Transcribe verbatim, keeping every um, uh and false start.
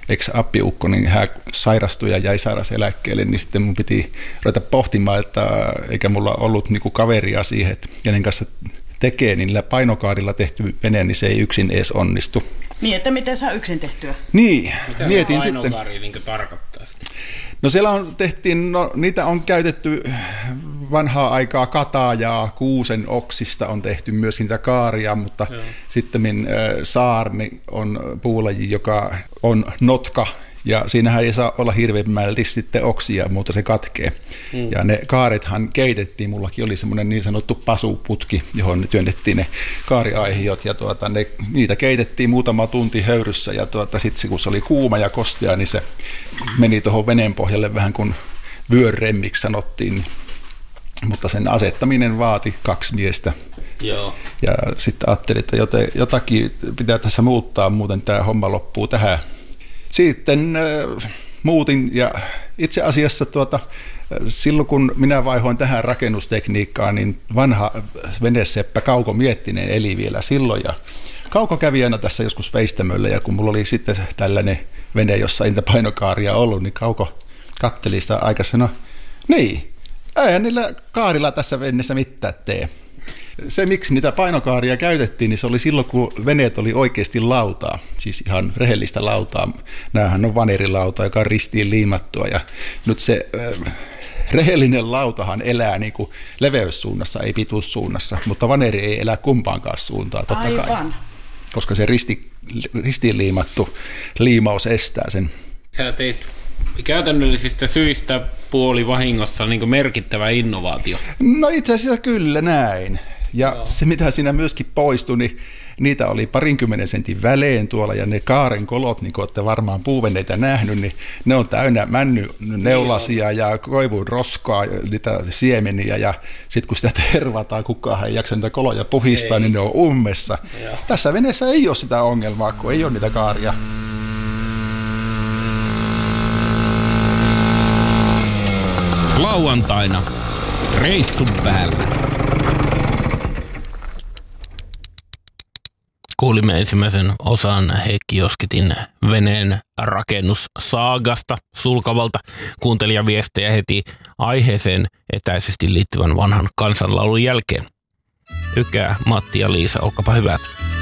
ex-appiukko, niin hän sairastui ja jäi sairauseläkkeelle, niin sitten mun piti ruveta pohtimaan, että eikä mulla ollut niinku kaveria siihen, että kenen kanssa tekee, niin niillä painokaarilla tehty vene, niin se ei yksin edes onnistu. Niin, että miten saa yksin tehtyä? Niin, mitä mietin se sitten. painokaari niin tarkoittaa sitä? No siellä on tehtiin, no niitä on käytetty vanhaa aikaa katajaa, kuusen oksista on tehty myöskin niitä kaaria, mutta joo. Sitten äh, saarni on puulaji, joka on notka, ja siinähän ei saa olla hirveämmälti sitten oksia, mutta se katkee. Mm. Ja ne kaarethan keitettiin, mullakin oli semmoinen niin sanottu pasuputki, johon ne työnnettiin ne kaariaihiot, ja tuota, ne, niitä keitettiin muutama tunti höyryssä, ja tuota, sitten kun se oli kuuma ja kostea, niin se meni tuohon veneen pohjalle vähän kuin vyöremmiksi sanottiin, mutta sen asettaminen vaati kaksi miestä. Joo. Ja sitten ajattelin, että jotakin pitää tässä muuttaa, muuten tämä homma loppuu tähän. Sitten äh, muutin ja itse asiassa tuota, silloin kun minä vaihoin tähän rakennustekniikkaan, niin vanha veneseppä Kauko Miettinen eli vielä silloin. Ja Kauko kävi aina tässä joskus veistämöllä ja kun mulla oli sitten tällainen vene, jossa ei niitä painokaaria ollut, niin Kauko katteli sitä aika sanoi, niin, eihän niillä kaarilla tässä veneessä mitään tee. Se, miksi niitä painokaaria käytettiin, niin se oli silloin, kun veneet oli oikeasti lautaa, siis ihan rehellistä lautaa. Nämähän on vanerilauta, joka on ristiin liimattua, ja nyt se äh, rehellinen lautahan elää niin kuin leveyssuunnassa, ei pituussuunnassa, mutta vaneri ei elä kumpaankaan suuntaan, totta kai. Aivan. Koska se risti, ristiin liimattu liimaus estää sen. Sä teit käytännöllisistä syistä puoli vahingossa niin kuin merkittävä innovaatio. No itse asiassa kyllä näin. Ja joo. Se, mitä siinä myöskin poistui, niin niitä oli parinkymmenen sentin välein tuolla, ja ne kaaren kolot, niin kuin olette varmaan puuveneitä nähnyt, niin ne on täynnä männyneulasia ja koivun roskaa, niitä siemeniä, ja sitten kun sitä tervataan, kukaan ei jaksa niitä koloja puhistaa, ei. Niin ne on ummessa. Joo. Tässä veneessä ei ole sitä ongelmaa, kun ei ole niitä kaaria. Lauantaina reissun päällä. Kuulimme ensimmäisen osan Heikki Joskitin veneen rakennussaagasta sulkavalta kuuntelijaviestejä heti aiheeseen etäisesti liittyvän vanhan kansanlaulun jälkeen. Ykää, Matti ja Liisa, olkapa hyvät.